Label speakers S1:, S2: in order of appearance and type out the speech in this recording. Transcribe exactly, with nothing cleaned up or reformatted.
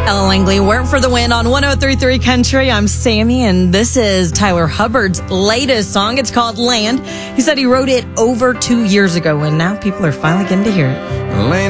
S1: Ella Langley, Work for the Win on one oh three point three Country. I'm Sammy, and this is Tyler Hubbard's latest song. It's called Land. He said he wrote it over two years ago, and now people are finally getting to hear it.
S2: Land